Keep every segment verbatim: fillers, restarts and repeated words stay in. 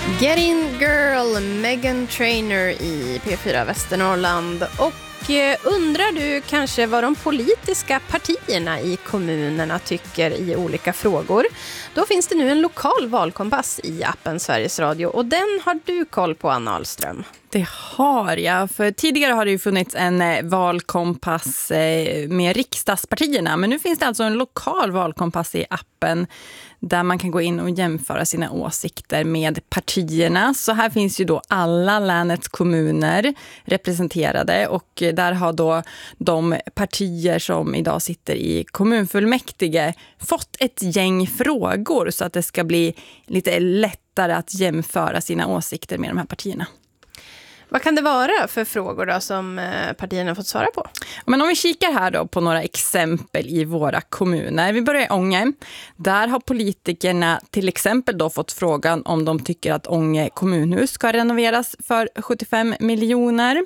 Get In Girl, Meghan Trainor i P fyra Västernorrland. Och eh, undrar du kanske vad de politiska partierna i kommunerna tycker i olika frågor? Då finns det nu en lokal valkompass i appen Sveriges Radio och den har du koll på, Anna Ahlström. Det har jag, för tidigare har det ju funnits en valkompass med riksdagspartierna, men nu finns det alltså en lokal valkompass i appen där man kan gå in och jämföra sina åsikter med partierna. Så här finns ju då alla länets kommuner representerade och där har då de partier som idag sitter i kommunfullmäktige fått ett gäng frågor så att det ska bli lite lättare att jämföra sina åsikter med de här partierna. Vad kan det vara för frågor då som partierna fått svara på? Men om vi kikar här då på några exempel i våra kommuner. Vi börjar i Ånge. Där har politikerna till exempel då fått frågan om de tycker att Ånge kommunhus ska renoveras för sjuttiofem miljoner.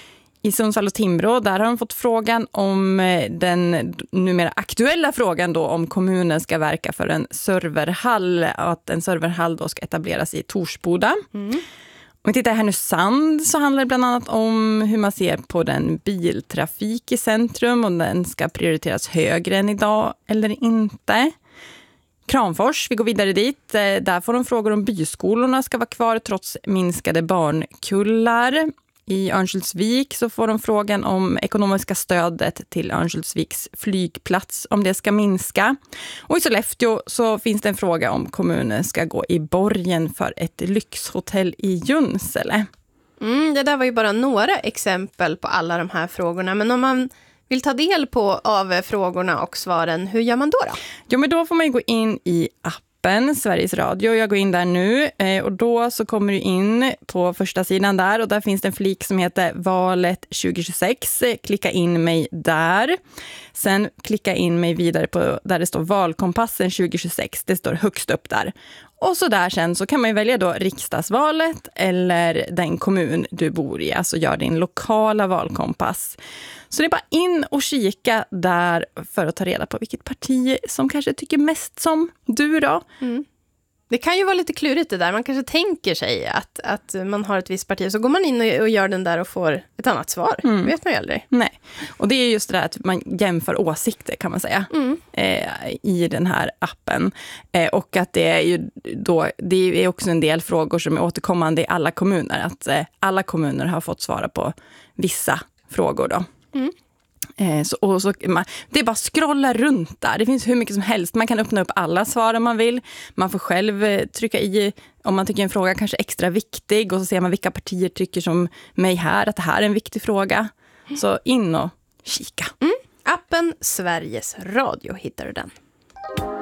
I Sundsvall och Timrå, där har de fått frågan om den numera aktuella frågan då om kommunen ska verka för en serverhall, att en serverhall då ska etableras i Torsboda. Mm. Om vi tittar i Härnösand så handlar det bland annat om hur man ser på den biltrafik i centrum, om den ska prioriteras högre än idag eller inte. Kramfors, vi går vidare dit. Där får de frågor om byskolorna ska vara kvar trots minskade barnkullar. I Örnsköldsvik så får de frågan om ekonomiska stödet till Örnsköldsviks flygplats, om det ska minska. Och i Sollefteå så finns det en fråga om kommunen ska gå i borgen för ett lyxhotell i Junsele. Mm, det där var ju bara några exempel på alla de här frågorna. Men om man vill ta del på av frågorna och svaren, hur gör man då då? Jo, men då får man ju gå in i appen Sveriges Radio. Jag går in där nu och då så kommer du in på första sidan där och där finns det en flik som heter Valet tjugo tjugosex. Klicka in mig där. Sen klicka in mig vidare på där det står Valkompassen tjugo tjugosex. Det står högst upp där. Och så där sen så kan man ju välja då riksdagsvalet eller den kommun du bor i. Alltså gör din lokala valkompass. Så det är bara in och kika där för att ta reda på vilket parti som kanske tycker mest som du då. Mm. Det kan ju vara lite klurigt det där. Man kanske tänker sig att, att man har ett visst parti. Så går man in och, och gör den där och får ett annat svar. Mm. Det vet man ju aldrig. Nej. Och det är just det där att man jämför åsikter kan man säga. Mm. Eh, I den här appen. Eh, och att det är ju då, det är också en del frågor som är återkommande i alla kommuner. Att eh, alla kommuner har fått svara på vissa frågor då. Mm. Eh, så, och så, man, det är bara att scrolla runt där. Det finns hur mycket som helst. Man kan öppna upp alla svar om man vill. Man får själv eh, trycka i om man tycker en fråga kanske är extra viktig. Och så ser man vilka partier tycker som mig här att det här är en viktig fråga. Mm. Så in och kika. Mm. Appen Sveriges Radio hittar du den.